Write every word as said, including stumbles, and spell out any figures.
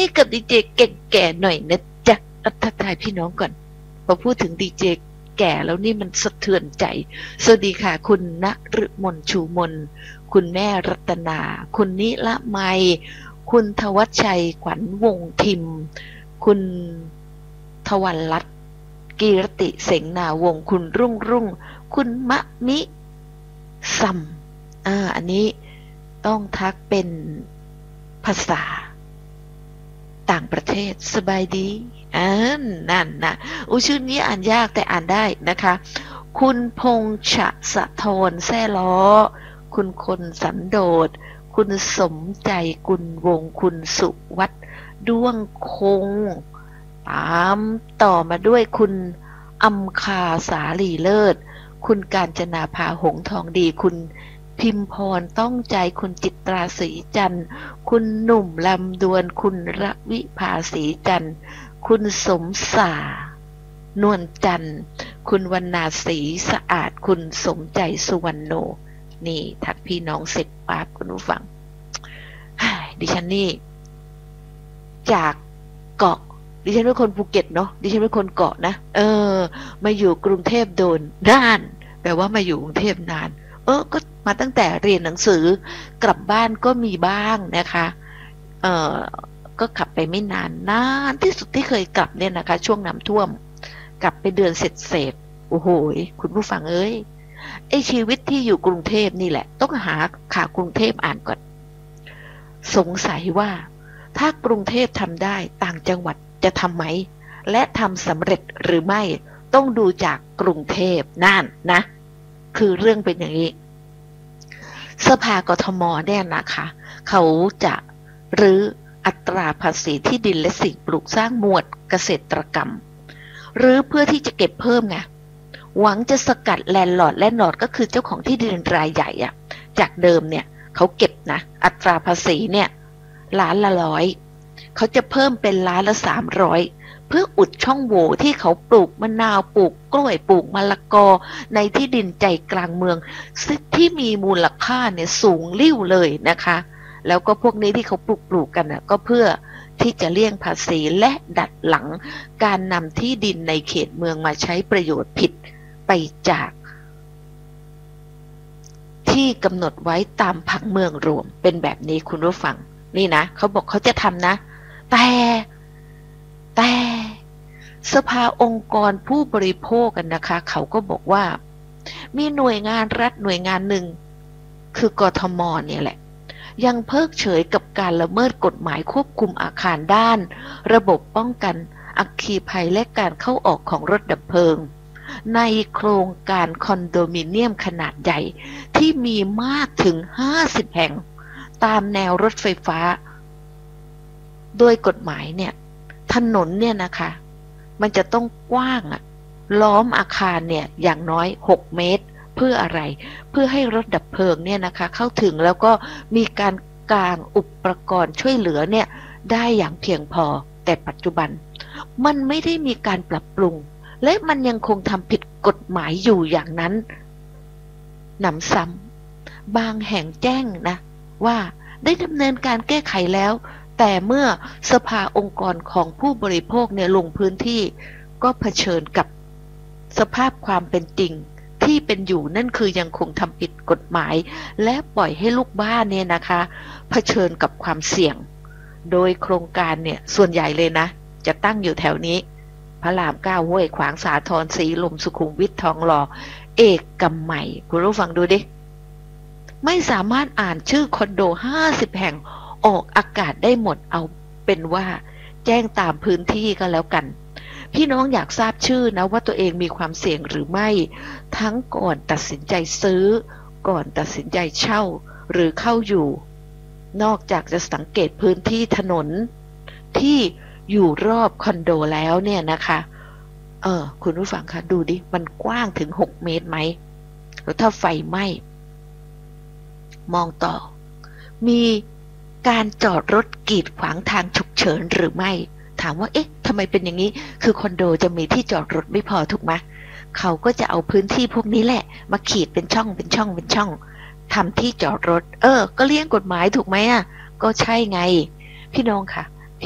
กับดีเจแก่ๆหน่อยนะจ๊ะทักทายพี่น้องก่อนพอพูดถึงดีเจแก่แล้วนี่มันสะเทือนใจสวัสดีค่ะคุณณฤมลชูมนคุณแม่รัตนาคุณนิละไมคุณทวัชชัยขวัญวงทิมคุณทวันรัตน์กีรติเสงนาวงคุณรุ่งรุ่งคุณมะมิซัมอ่าอันนี้ต้องทักเป็นภาษาต่างประเทศสบายดีอ่านั่นนะอุชื่อนี้อ่านยากแต่อ่านได้นะคะคุณพงษ์ชะสะทนแซ่ล้อคุณคนสันโดษคุณสมใจกุลวงคุณสุวัฒน์ด้วงคงตามต่อมาด้วยคุณอำคาสาลีเลิศคุณกาญจนาภาหงทองดีคุณพิมพรต้องใจคุณจิตราศรีจันทร์คุณหนุ่มลำดวนคุณระวิภาศรีจันทร์คุณสมสานวลจันทร์คุณวรรณาศรีสะอาดคุณสมใจสุวรรณโนนี่ทักพี่น้องเสร็จปั๊บคุณผู้ฟังดิฉันนี่จากเกาะดิฉันเป็นคนภูเก็ตเนาะดิฉันเป็นคนเกาะนะเออมาอยู่กรุงเทพโดนนานแปลว่ามาอยู่กรุงเทพนานเออก็มาตั้งแต่เรียนหนังสือกลับบ้านก็มีบ้างนะคะเออก็ขับไปไม่นานนานที่สุดที่เคยกลับเนี่ยนะคะช่วงน้ำท่วมกลับไปเดือนเสร็จเสร็จโอ้โหคุณผู้ฟังเอ้ยไอชีวิตที่อยู่กรุงเทพนี่แหละต้องหาข่าวกรุงเทพอ่านก่อนสงสัยว่าถ้ากรุงเทพทำได้ต่างจังหวัดจะทำไหมและทำสำเร็จหรือไม่ต้องดูจากกรุงเทพนั่นนะคือเรื่องเป็นอย่างนี้สภากทมเนี่ยนะคะเขาจะรื้ออัตราภาษีที่ดินและสิ่งปลูกสร้างหมวดเกษตรกรรมหรือเพื่อที่จะเก็บเพิ่มไงหวังจะสกัดแลนด์ลอร์ดแลนด์ลอร์ดก็คือเจ้าของที่ดินรายใหญ่อะจากเดิมเนี่ยเขาเก็บนะอัตราภาษีเนี่ยล้านละร้อยเขาจะเพิ่มเป็นล้านละสามร้อยเพื่ออุดช่องโหว่ที่เขาปลูกมะนาวปลูกกล้วยปลูกมะละกอในที่ดินใจกลางเมืองที่มีมูลค่าเนี่ยสูงลิ่วเลยนะคะแล้วก็พวกนี้ที่เขาปลูกปลูกกันนะก็เพื่อที่จะเลี่ยงภาษีและดัดหลังการนำที่ดินในเขตเมืองมาใช้ประโยชน์ผิดไปจากที่กำหนดไว้ตามผังเมืองรวมเป็นแบบนี้คุณผู้ฟังนี่นะเขาบอกเขาจะทำนะแต่แต่สภาองค์กรผู้บริโภคกันนะคะเขาก็บอกว่ามีหน่วยงานรัฐหน่วยงานหนึ่งคือกทมเนี่ยแหละยังเพิกเฉยกับการละเมิดกฎหมายควบคุมอาคารด้านระบบป้องกันอัคคีภัยและการเข้าออกของรถดับเพลิงในโครงการคอนโดมิเนียมขนาดใหญ่ที่มีมากถึงห้าสิบแห่งตามแนวรถไฟฟ้าโดยกฎหมายเนี่ยถนนเนี่ยนะคะมันจะต้องกว้างอะล้อมอาคารเนี่ยอย่างน้อยหกเมตรเพื่ออะไรเพื่อให้รถดับเพลิงเนี่ยนะคะเข้าถึงแล้วก็มีการกางอุปกรณ์ช่วยเหลือเนี่ยได้อย่างเพียงพอแต่ปัจจุบันมันไม่ได้มีการปรับปรุงและมันยังคงทำผิดกฎหมายอยู่อย่างนั้นหนำซ้ำบางแห่งแจ้งนะว่าได้ดำเนินการแก้ไขแล้วแต่เมื่อสภาองค์กรของผู้บริโภคเนี่ยลงพื้นที่ก็เผชิญกับสภาพความเป็นจริงที่เป็นอยู่นั่นคือยังคงทำผิดกฎหมายและปล่อยให้ลูกบ้านเนี่ยนะคะเผชิญกับความเสี่ยงโดยโครงการเนี่ยส่วนใหญ่เลยนะจะตั้งอยู่แถวนี้พระรามเก้าห้วยขวางสาทรศรีลมสุขุมวิททองหล่อเอกมัยคุณรู้ฟังดูดิไม่สามารถอ่านชื่อคอนโดห้าสิบแห่งออกอากาศได้หมดเอาเป็นว่าแจ้งตามพื้นที่ก็แล้วกันพี่น้องอยากทราบชื่อนะว่าตัวเองมีความเสี่ยงหรือไม่ทั้งก่อนตัดสินใจซื้อก่อนตัดสินใจเช่าหรือเข้าอยู่นอกจากจะสังเกตพื้นที่ถนนที่อยู่รอบคอนโดแล้วเนี่ยนะคะเออคุณผู้ฟังคะดูดิมันกว้างถึงหกเมตรไหมแล้วถ้าไฟไหม้มองต่อมีการจอดรถกีดขวางทางฉุกเฉินหรือไม่ถามว่าเอ๊ะทำไมเป็นอย่างนี้คือคอนโดจะมีที่จอดรถไม่พอถูกไหมเขาก็จะเอาพื้นที่พวกนี้แหละมาขีดเป็นช่องเป็นช่องเป็นช่องทำที่จอดรถเออก็เลี่ยงกฎหมายถูกไหมอ่ะก็ใช่ไงพี่น้องค่ะ